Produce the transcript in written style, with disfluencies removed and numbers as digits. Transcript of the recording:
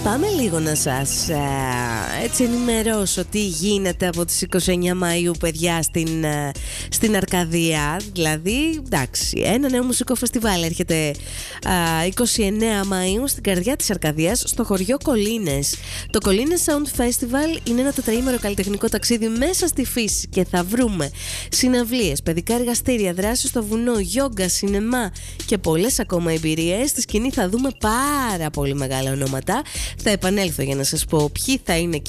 Πάμε λίγο να σας έτσι ενημερώσω τι γίνεται από τις 29 Μαΐου, παιδιά, στην Αρκαδία. Δηλαδή, εντάξει, ένα νέο μουσικό φεστιβάλ έρχεται 29 Μαΐου στην καρδιά της Αρκαδίας, στο χωριό Κολίνες. Το Κολίνες Sound Festival είναι ένα τετραήμερο καλλιτεχνικό ταξίδι μέσα στη φύση και θα βρούμε συναυλίες, παιδικά εργαστήρια, δράσεις στο βουνό, γιόγκα, σινεμά και πολλές ακόμα εμπειρίες. Στη σκηνή θα δούμε πάρα πολύ μεγάλα ονόματα. Θα επανέλθω για να σας πω ποιοι θα είναι εκεί